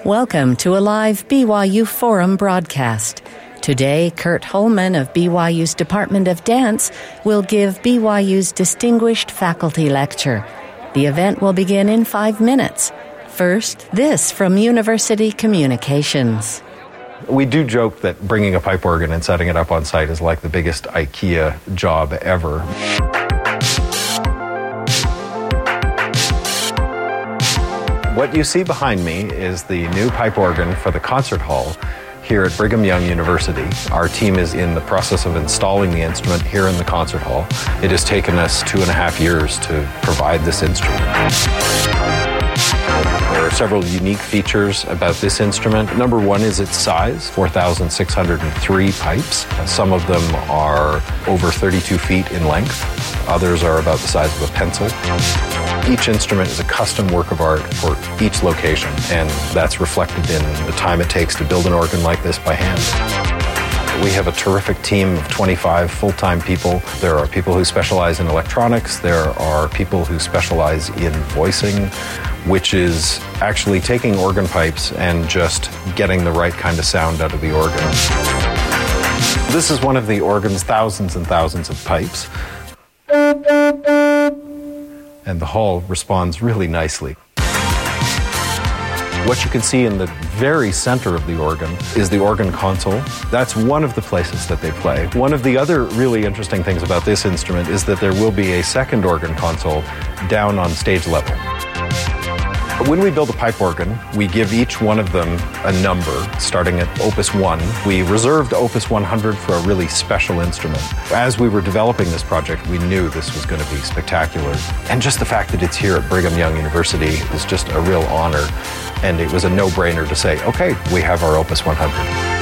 Welcome to a live BYU Forum broadcast. Today, Kurt Holman of BYU's Department of Dance will give BYU's distinguished faculty lecture. The event will begin in 5 minutes. First, this from University Communications. We do joke that bringing a pipe organ and setting it up on site is like the biggest IKEA job ever. What you see behind me is the new pipe organ for the concert hall here at Brigham Young University. Our team is in the process of installing the instrument here in the concert hall. It has taken us 2.5 years to provide this instrument. There are several unique features about this instrument. Number one is its size, 4,603 pipes. Some of them are over 32 feet in length. Others are about the size of a pencil. Each instrument is a custom work of art for each location, and that's reflected in the time it takes to build an organ like this by hand. We have a terrific team of 25 full-time people. There are people who specialize in electronics. There are people who specialize in voicing, which is actually taking organ pipes and just getting the right kind of sound out of the organ. This is one of the organ's thousands and thousands of pipes. And the hall responds really nicely. What you can see in the very center of the organ is the organ console. That's one of the places that they play. One of the other really interesting things about this instrument is that there will be a second organ console down on stage level. When we build a pipe organ, we give each one of them a number, starting at Opus 1. We reserved Opus 100 for a really special instrument. As we were developing this project, we knew this was going to be spectacular. And just the fact that it's here at Brigham Young University is just a real honor. And it was a no-brainer to say, okay, we have our Opus 100.